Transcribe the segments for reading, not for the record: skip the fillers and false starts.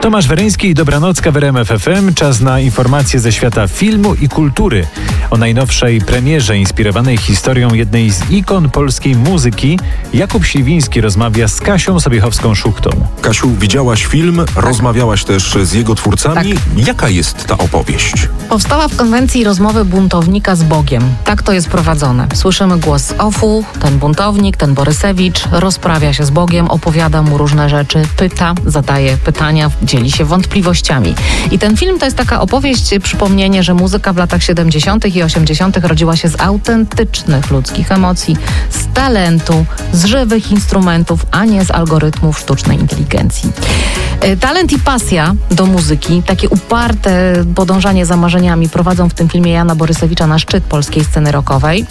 Tomasz Weryński i Dobranocka w RMF FM. Czas na informacje ze świata filmu i kultury. O najnowszej premierze inspirowanej historią jednej z ikon polskiej muzyki Jakub Śliwiński rozmawia z Kasią Sobiechowską-Szuchtą. Kasiu, widziałaś film, rozmawiałaś też z jego twórcami. Jaka jest ta opowieść? Powstała w konwencji rozmowy buntownika z Bogiem. Tak to jest prowadzone. Słyszymy głos z OFU, ten buntownik, ten Borysewicz rozprawia się z Bogiem, opowiada mu różne rzeczy, pyta, zadaje pytania, dzieli się wątpliwościami. I ten film to jest taka opowieść, przypomnienie, że muzyka w latach 70. i 80. rodziła się z autentycznych ludzkich emocji, z talentu, z żywych instrumentów, a nie z algorytmów sztucznej inteligencji. Talent i pasja do muzyki, takie uparte podążanie za marzeniami prowadzą w tym filmie Jana Borysewicza na szczyt polskiej sceny rockowej.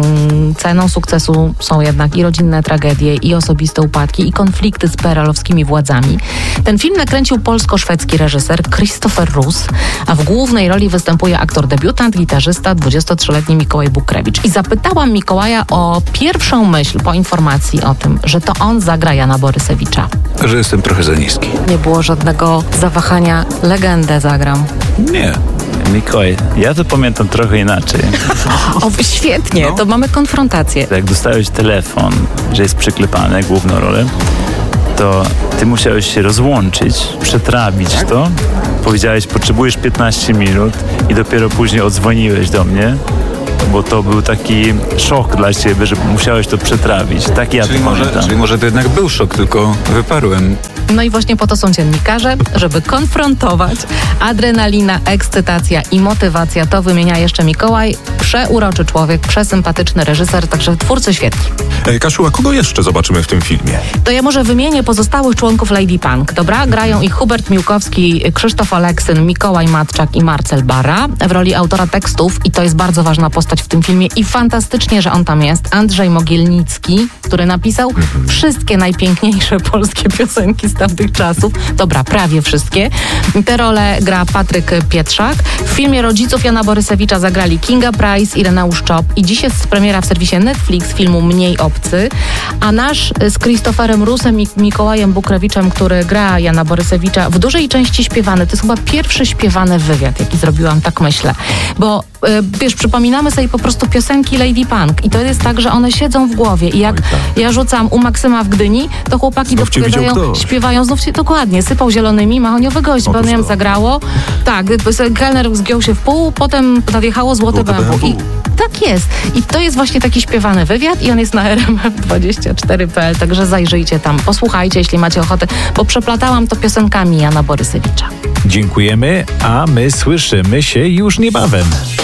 Ceną sukcesu są jednak i rodzinne tragedie, i osobiste upadki, i konflikty z PRL-owskimi władzami. Ten film nakręcił polsko-szwedzki reżyser Kristoffer Russ, a w głównej roli występuje aktor debiutant, gitarzysta, 23-letni Mikołaj Bukrewicz. I zapytałam Mikołaja o pierwszą myśl po informacji o tym, że to on zagra Jana Borysewicza. Że jestem trochę za niski. Nie było żadnego zawahania, legendę zagram. Nie. Mikołaj, ja to pamiętam trochę inaczej. O, świetnie, to mamy konfrontację. Jak dostałeś telefon, że jest przyklepane główną rolę, to ty musiałeś się rozłączyć, przetrawić to. Powiedziałeś, potrzebujesz 15 minut i dopiero później odzwoniłeś do mnie, bo to był taki szok dla ciebie, że musiałeś to przetrawić. Tak ja Czyli to pamiętam. Czyli może to jednak był szok, tylko wyparłem. No i właśnie po to są dziennikarze, żeby konfrontować. Adrenalina, ekscytacja i motywacja to wymienia jeszcze Mikołaj. Przeuroczy człowiek, przesympatyczny reżyser, także twórcy świetni. Kasiu, a kogo jeszcze zobaczymy w tym filmie? To ja może wymienię pozostałych członków Lady Punk, dobra? Grają ich Hubert Miłkowski, Krzysztof Oleksyn, Mikołaj Matczak i Marcel Bara w roli autora tekstów i to jest bardzo ważna postać w tym filmie i fantastycznie, że on tam jest. Andrzej Mogielnicki, który napisał wszystkie najpiękniejsze polskie piosenki z tamtych czasów. Dobra, prawie wszystkie. Te role gra Patryk Pietrzak. W filmie rodziców Jana Borysewicza zagrali Kinga Price, Ireneusz Czop i dziś jest premiera w serwisie Netflix filmu Mniej obcy, a nasz z Kristofferem Russem i Mikołajem Bukrewiczem, który gra Jana Borysewicza, w dużej części śpiewany. To jest chyba pierwszy śpiewany wywiad, jaki zrobiłam, tak myślę. Bo wiesz, przypominamy sobie po prostu piosenki Lady Punk i to jest tak, że one siedzą w głowie i jak ja rzucam u Maksyma w Gdyni, to chłopaki dopowiadają, śpiewają, znów się dokładnie, sypał zielonymi, mahoniowy gość, bo nam zagrało. Tak, kelner zgiął się w pół, potem nadjechało złote BMW. I tak jest. I to jest właśnie taki śpiewany wywiad i on jest na rmf24.pl, także zajrzyjcie tam, posłuchajcie, jeśli macie ochotę, bo przeplatałam to piosenkami Jana Borysewicza. Dziękujemy, a my słyszymy się już niebawem.